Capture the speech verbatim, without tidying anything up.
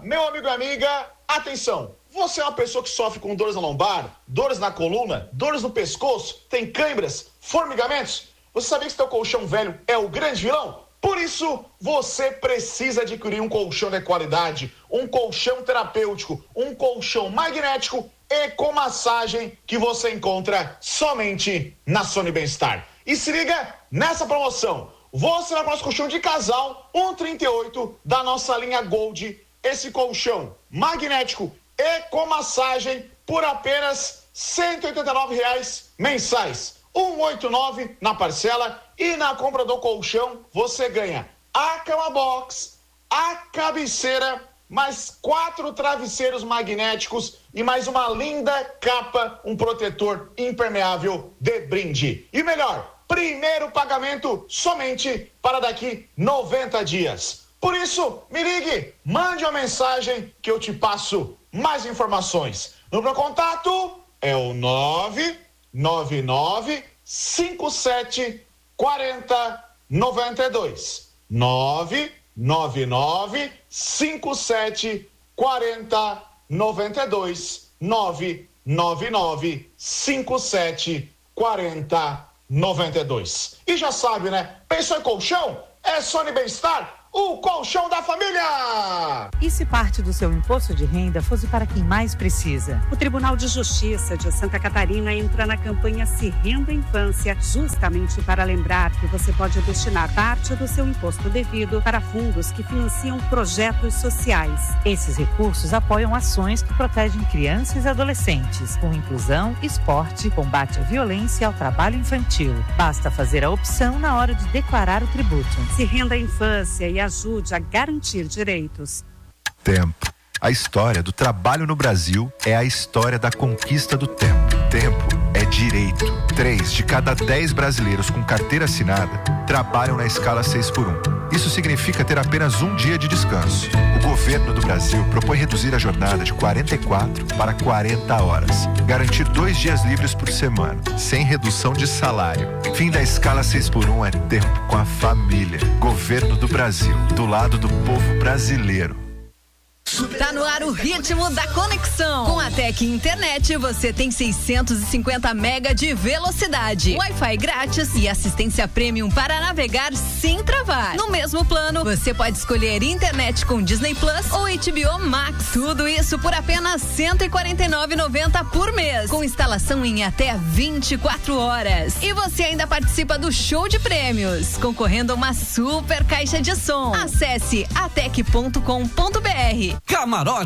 meu amigo e amiga, atenção! Você é uma pessoa que sofre com dores na lombar, dores na coluna, dores no pescoço, tem câimbras, formigamentos? Você sabia que seu colchão velho é o grande vilão? Por isso, você precisa adquirir um colchão de qualidade, um colchão terapêutico, um colchão magnético e com massagem que você encontra somente na Sony Bem-Estar. E se liga nessa promoção. Você vai para o nosso colchão de casal cento e trinta e oito da nossa linha Gold. Esse colchão magnético e com massagem por apenas cento e oitenta e nove reais mensais. cento e oitenta e nove na parcela e na compra do colchão você ganha a cama box, a cabeceira, mais quatro travesseiros magnéticos e mais uma linda capa, um protetor impermeável de brinde. E melhor, primeiro pagamento somente para daqui noventa dias. Por isso, me ligue, mande uma mensagem que eu te passo mais informações. O meu contato é o nove nove nove cinco sete quatro zero nove dois. nove nove nove cinco sete quatro zero nove dois. nove nove nove cinco sete quatro zero nove dois. E já sabe, né? Pensou em colchão? É Sony Bem-Estar, o colchão da família! E se parte do seu imposto de renda fosse para quem mais precisa? O Tribunal de Justiça de Santa Catarina entra na campanha Se Renda Infância, justamente para lembrar que você pode destinar parte do seu imposto devido para fundos que financiam projetos sociais. Esses recursos apoiam ações que protegem crianças e adolescentes, com inclusão, esporte, combate à violência e ao trabalho infantil. Basta fazer a opção na hora de declarar o tributo. Se Renda Infância e ajude a garantir direitos. Tempo. A história do trabalho no Brasil é a história da conquista do tempo. Tempo é direito. Três de cada dez brasileiros com carteira assinada trabalham na escala seis por um. Isso significa ter apenas um dia de descanso. O governo do Brasil propõe reduzir a jornada de quarenta e quatro para quarenta horas. Garantir dois dias livres por semana, sem redução de salário. Fim da escala seis por um é tempo com a família. Governo do Brasil, do lado do povo brasileiro. Tá no ar o ritmo da conexão. Com a Tec Internet, você tem seiscentos e cinquenta mega de velocidade, Wi-Fi grátis e assistência premium para navegar sem travar. No mesmo plano, você pode escolher internet com Disney Plus ou H B O Max. Tudo isso por apenas cento e quarenta e nove reais e noventa centavos por mês, com instalação em até vinte e quatro horas. E você ainda participa do show de prêmios, concorrendo a uma super caixa de som. Acesse atec ponto com ponto br. Camarote